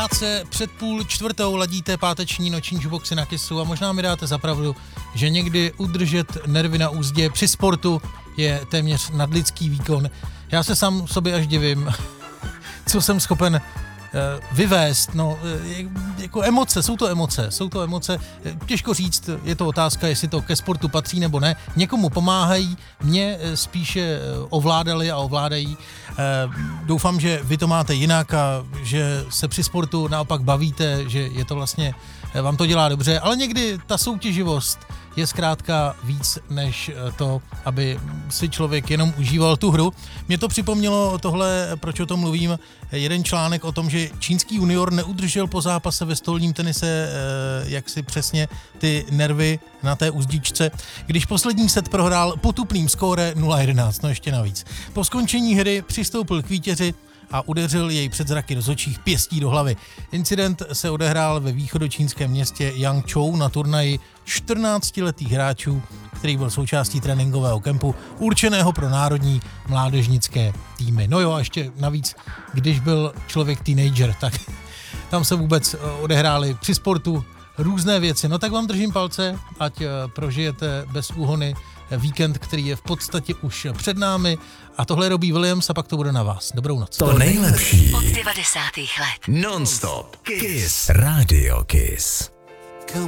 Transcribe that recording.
krátce před 3:30 ladíte páteční noční jukeboxy na Kissu a možná mi dáte za pravdu, že někdy udržet nervy na úzdě při sportu je téměř nadlidský výkon. Já se sám sobě až divím, co jsem schopen vyvést, jako emoce, jsou to emoce, těžko říct, je to otázka, jestli to ke sportu patří nebo ne, někomu pomáhají, mě spíše ovládali a ovládají, doufám, že vy to máte jinak a že se při sportu naopak bavíte, že je to vlastně, vám to dělá dobře, ale někdy ta soutěživost je zkrátka víc než to, aby si člověk jenom užíval tu hru. Mě to připomnělo tohle, proč o tom mluvím, jeden článek o tom, že čínský junior neudržel po zápase ve stolním tenise jaksi přesně ty nervy na té uzdičce, když poslední set prohrál potupným skóre 0-11, no ještě navíc. Po skončení hry přistoupil k vítězi a udeřil jej před zraky do očích pěstí do hlavy. Incident se odehrál ve východočínském městě Yangzhou na turnaji 14letých hráčů, který byl součástí tréninkového kempu určeného pro národní mládežnické týmy. No jo, a ještě navíc, když byl člověk teenager, tak tam se vůbec odehrály při sportu různé věci. No tak vám držím palce, ať prožijete bez úhony víkend, který je v podstatě už před námi. A tohle je Robbie Williams a pak to bude na vás. Dobrou noc. To nejlepší od 90. let. Non-stop Kiss Radio Kiss.